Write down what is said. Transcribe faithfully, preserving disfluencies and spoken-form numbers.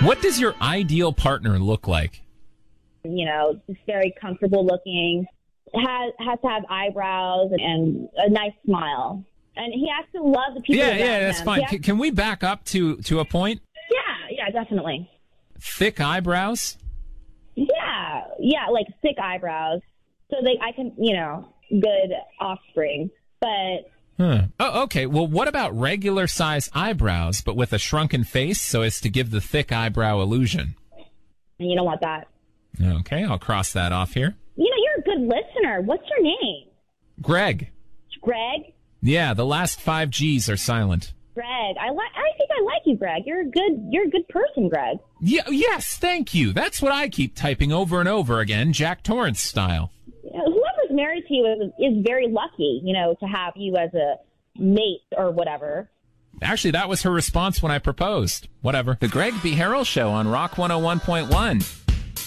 What does your ideal partner look like? You know, just very comfortable looking, has has to have eyebrows and a nice smile. And he has to love the people Yeah, around yeah, that's him. fine. Has- Can, can we back up to, to a point? Yeah, yeah, definitely. Thick eyebrows? Yeah, yeah, like thick eyebrows. So they, I can, you know, good offspring. But Huh. Oh, okay. Well, what about regular size eyebrows, but with a shrunken face so as to give the thick eyebrow illusion? you don't want that. Okay, I'll cross that off here. You know, you're a good listener. What's your name? Greg. Greg? Yeah, the last five G's are silent. Greg. I like. I think I like you, Greg. You're a good. You're a good person, Greg. Yeah, yes, thank you. That's what I keep typing over and over again, Jack Torrance style. You know, whoever's married to you is, is very lucky, you know, to have you as a mate or whatever. Actually, that was her response when I proposed. Whatever. The Greg B. Harrell Show on Rock one oh one point one.